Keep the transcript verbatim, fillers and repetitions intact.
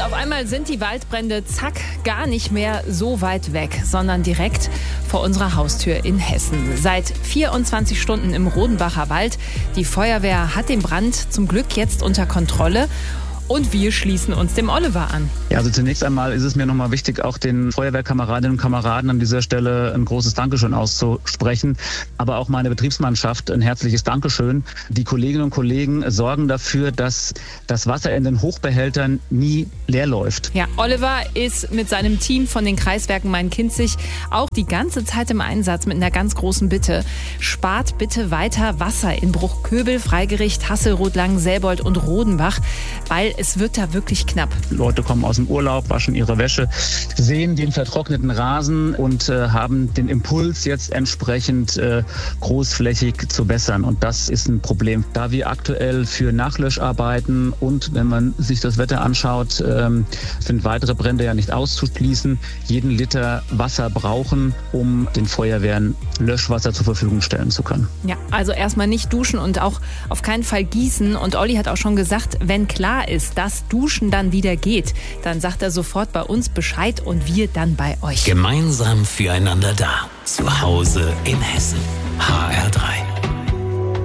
Und auf einmal sind die Waldbrände, zack, gar nicht mehr so weit weg, sondern direkt vor unserer Haustür in Hessen. Seit vierundzwanzig Stunden im Rodenbacher Wald. Die Feuerwehr hat den Brand zum Glück jetzt unter Kontrolle. Und wir schließen uns dem Oliver an. Ja, also zunächst einmal ist es mir nochmal wichtig, auch den Feuerwehrkameradinnen und Kameraden an dieser Stelle ein großes Dankeschön auszusprechen. Aber auch meine Betriebsmannschaft ein herzliches Dankeschön. Die Kolleginnen und Kollegen sorgen dafür, dass das Wasser in den Hochbehältern nie leer läuft. Ja, Oliver ist mit seinem Team von den Kreiswerken Main-Kinzig auch die ganze Zeit im Einsatz mit einer ganz großen Bitte. Spart bitte weiter Wasser in Bruchköbel, Freigericht, Hasselroth, Langenselbold und Rodenbach, weil es wird da wirklich knapp. Leute kommen aus dem Urlaub, waschen ihre Wäsche, sehen den vertrockneten Rasen und äh, haben den Impuls, jetzt entsprechend äh, großflächig zu wässern. Und das ist ein Problem. Da wir aktuell für Nachlöscharbeiten und, wenn man sich das Wetter anschaut, ähm, sind weitere Brände ja nicht auszuschließen, jeden Liter Wasser brauchen, um den Feuerwehren Löschwasser zur Verfügung stellen zu können. Ja, also erstmal nicht duschen und auch auf keinen Fall gießen. Und Olli hat auch schon gesagt, wenn klar ist, dass Duschen dann wieder geht, dann sagt er sofort bei uns Bescheid und wir dann bei euch. Gemeinsam füreinander da. Zu Hause in Hessen. H R drei.